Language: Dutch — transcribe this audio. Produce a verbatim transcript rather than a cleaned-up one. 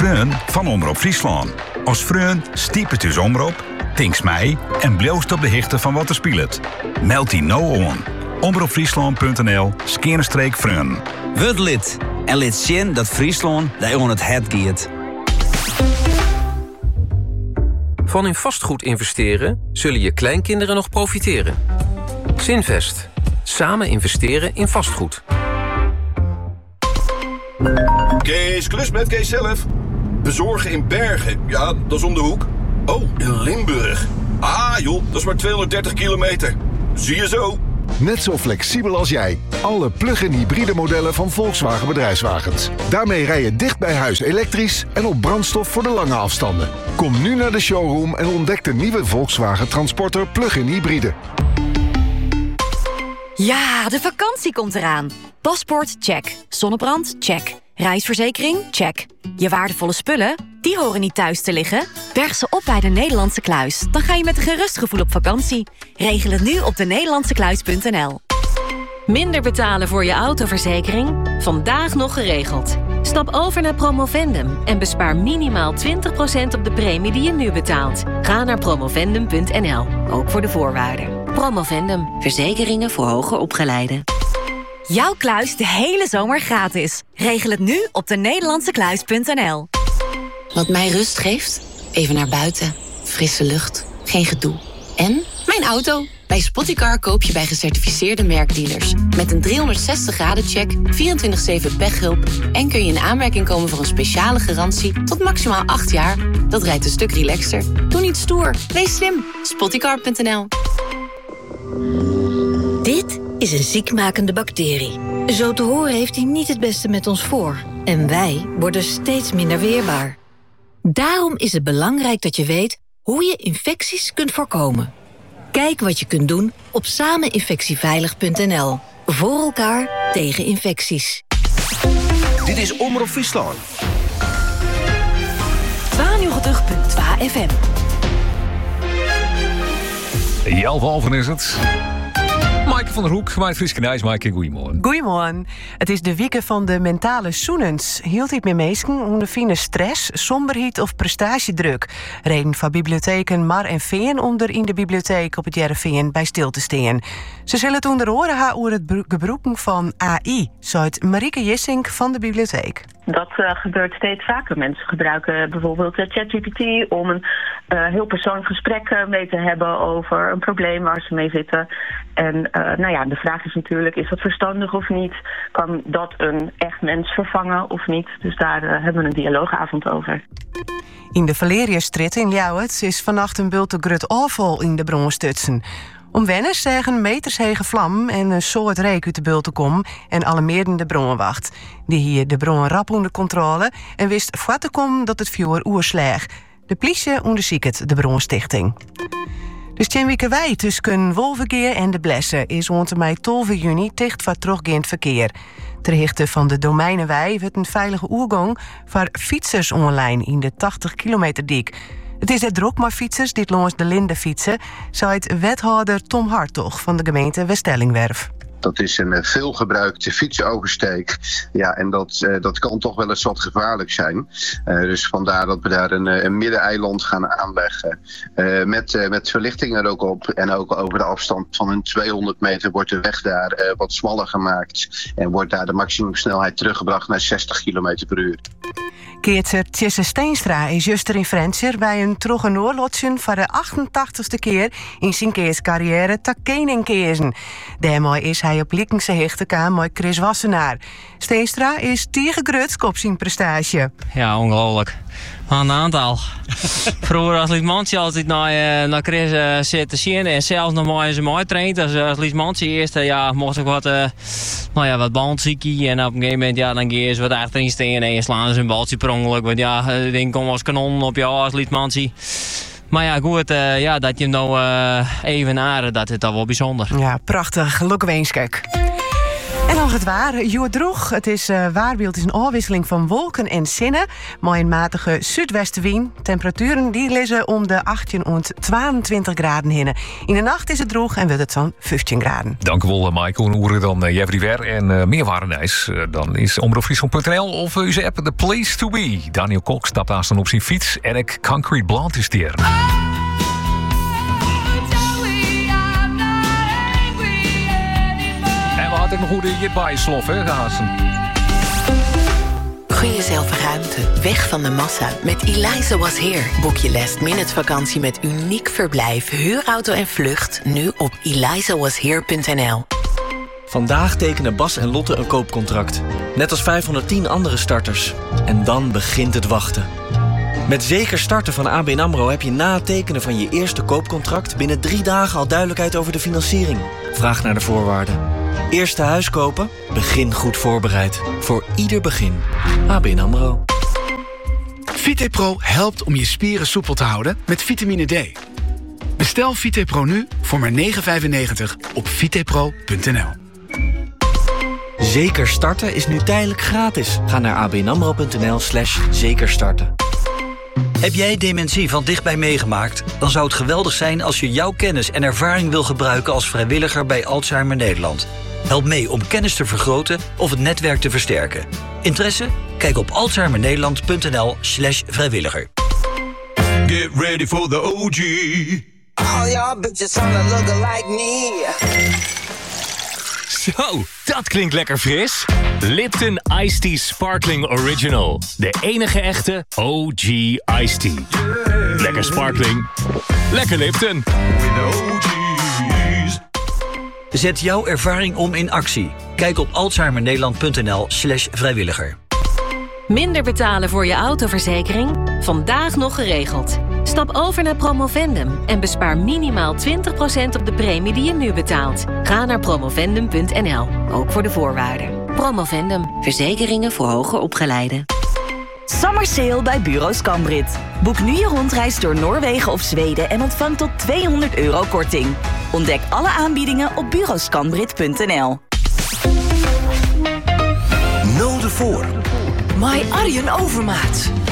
Freun van Omroep Friesland. Als Freun stiept het uw omroep, tinks mij en bloost op de hichte van wat er speelt. Meld die nou aan. omroepfriesland.nl skerenstreek Freun. Word lid en lid zien dat Friesland daar on het het giet. Van in vastgoed investeren zullen je kleinkinderen nog profiteren. Zinvest. Samen investeren in vastgoed. Kees, klus met Kees zelf. Bezorgen in Bergen. Ja, dat is om de hoek. Oh, in Limburg. Ah joh, dat is maar tweehonderddertig kilometer. Zie je zo. Net zo flexibel als jij. Alle plug-in hybride modellen van Volkswagen Bedrijfswagens. Daarmee rij je dicht bij huis elektrisch en op brandstof voor de lange afstanden. Kom nu naar de showroom en ontdek de nieuwe Volkswagen Transporter plug-in hybride. Ja, de vakantie komt eraan. Paspoort, check. Zonnebrand, check. Reisverzekering, check. Je waardevolle spullen, die horen niet thuis te liggen. Berg ze op bij de Nederlandse Kluis. Dan ga je met een gerust gevoel op vakantie. Regel het nu op de nederlandse kluis punt n l. Minder betalen voor je autoverzekering? Vandaag nog geregeld. Stap over naar Promovendum en bespaar minimaal twintig procent op de premie die je nu betaalt. Ga naar promovendum punt n l, ook voor de voorwaarden. Promovendum, verzekeringen voor hoger opgeleiden. Jouw kluis de hele zomer gratis. Regel het nu op de nederlandse kluis punt n l. Wat mij rust geeft? Even naar buiten. Frisse lucht. Geen gedoe. En mijn auto. Bij Spottycar koop je bij gecertificeerde merkdealers. Met een driehonderdzestig graden check, vierentwintig zeven pechhulp... en kun je in aanmerking komen voor een speciale garantie tot maximaal acht jaar. Dat rijdt een stuk relaxter. Doe niet stoer. Wees slim. Spottycar punt n l. Dit is een ziekmakende bacterie. Zo te horen heeft hij niet het beste met ons voor. En wij worden steeds minder weerbaar. Daarom is het belangrijk dat je weet hoe je infecties kunt voorkomen. Kijk wat je kunt doen op sameninfectieveilig punt n l. Voor elkaar tegen infecties. Dit is Omroep Friesland. tweeënnegentig punt twee F M. Jalf Alven is het. Maaike van der Hoek, Maaike Frieskenijs, Maaike, goeiemorgen. Goeiemorgen. Het is de week van de mentale zoenens. Hield dit met meesken onder fine stress, somberheid of prestatiedruk. Reden van bibliotheken Mar en Veen om er in de bibliotheek op het Jereveen bij stil te staan. Ze zullen het onder oren gaan over het gebruiken van A I, zei Marieke Jissink van de bibliotheek. Dat uh, gebeurt steeds vaker. Mensen gebruiken bijvoorbeeld uh, ChatGPT om een uh, heel persoonlijk gesprek uh, mee te hebben over een probleem waar ze mee zitten. En uh, nou ja, de vraag is natuurlijk, is dat verstandig of niet? Kan dat een echt mens vervangen of niet? Dus daar uh, hebben we een dialoogavond over. In de Valeriusstrit in Ljouwert is vannacht een bulte grut afval in de bronstutsen. Om wenners zeggen metershege vlam en een soort reek uit de bult te komen en alarmeerden de bronnenwacht. Die hier de bronnen rap onder controle en wist voor te komen dat het vuur oersleeg. De politie onderzoekt het, de Bronstichting. De Stjenwikerwei tussen Wolvergeer en de Blessen is rond mei twaalf juni dicht voor teruggaand verkeer. Ter hichte van de Domeinenwei werd een veilige oergang voor fietsers online in de tachtig kilometer dik. Het is er druk maar fietsers dit langs de Linde fietsen, zei het wethouder Tom Hartog van de gemeente Westellingwerf. Dat is een veelgebruikte fietsoversteek. Ja, en dat, uh, dat kan toch wel eens wat gevaarlijk zijn. Uh, dus vandaar dat we daar een, een middeneiland gaan aanleggen. Uh, met, uh, met verlichting er ook op. En ook over de afstand van een tweehonderd meter wordt de weg daar uh, wat smaller gemaakt. En wordt daar de maximumsnelheid teruggebracht naar zestig kilometer per uur. Keertser Tjesse Steenstra is juster in Frenscher bij een troggenoorlotsen voor de achtentachtigste keer in zijn keerscarrière te Keninkeersen. Daarmee is hij op Liekense hechte kwam met Chris Wassenaar. Steenstra is tiergegrutst op zijn prestatie. Ja, ongelooflijk. Aan een aantal. Vroeger als Liesmantie altijd naar, uh, naar Chris uh, zit te zien en zelfs nog maar eens mooi traint. Als, als Liesmantie eerst uh, ja, mocht ik wat, uh, nou ja, wat bandziekie en op een gegeven moment ja, dan ga je eens wat achterin staan en je slaan ze een baltje per ongeluk. Want ja, het ding komt als kanon op jou als Liesmantie. Maar ja, goed, uh, ja, dat je hem nou uh, even aarde, dat is al wel bijzonder. Ja, prachtig. Lukwenskek. En nog het waar, Joer droeg. Het is uh, waarbeeld is een afwisseling van wolken en zinnen. Maar een matige zuidwestenwind. Temperaturen die liggen om de achttien tot tweeëntwintig graden heen. In de nacht is het droog en wordt het zo'n vijftien graden. Dank u wel, Michael. En horen dan uh, Jeffrey Ver en uh, meer warenijs. Uh, dan is omroepfriesland punt n l of uh, uw app The Place to Be. Daniel Kok stapt naast dan op zijn fiets. En ik Concrete Blonde is hier. Had ik nog goede hierbij slof, hè, Haasen? Gun jezelf ruimte, weg van de massa. Met Eliza Was Here boek je last minute vakantie met uniek verblijf, huurauto en vlucht. Nu op eliza was here punt n l. Vandaag tekenen Bas en Lotte een koopcontract. Net als vijfhonderdtien andere starters. En dan begint het wachten. Met Zeker Starten van A B N AMRO heb je na het tekenen van je eerste koopcontract binnen drie dagen al duidelijkheid over de financiering. Vraag naar de voorwaarden. Eerste huis kopen? Begin goed voorbereid. Voor ieder begin. A B N AMRO. VitePro helpt om je spieren soepel te houden met vitamine D. Bestel VitePro nu voor maar negen vijfennegentig op vitepro punt n l. Zeker Starten is nu tijdelijk gratis. Ga naar abnamro punt n l slash zekerstarten. Heb jij dementie van dichtbij meegemaakt? Dan zou het geweldig zijn als je jouw kennis en ervaring wil gebruiken als vrijwilliger bij Alzheimer Nederland. Help mee om kennis te vergroten of het netwerk te versterken. Interesse? Kijk op alzheimernederland punt n l slash vrijwilliger. Get ready for the O G. All y'all bitches wanna look like me. Zo, dat klinkt lekker fris. Lipton Iced Tea Sparkling Original. De enige echte O G Iced Tea. Yeah. Lekker sparkling. Lekker Lipton. Zet jouw ervaring om in actie. Kijk op alzheimernederland punt n l slash vrijwilliger. Minder betalen voor je autoverzekering? Vandaag nog geregeld. Stap over naar Promovendum en bespaar minimaal twintig procent op de premie die je nu betaalt. Ga naar promovendum punt n l, ook voor de voorwaarden. Promovendum, verzekeringen voor hoger opgeleiden. Summer Sale bij Bureau Scambrit. Boek nu je rondreis door Noorwegen of Zweden en ontvang tot tweehonderd euro korting. Ontdek alle aanbiedingen op bureau scambrit punt n l. Node voor. My Arjen Overmaat.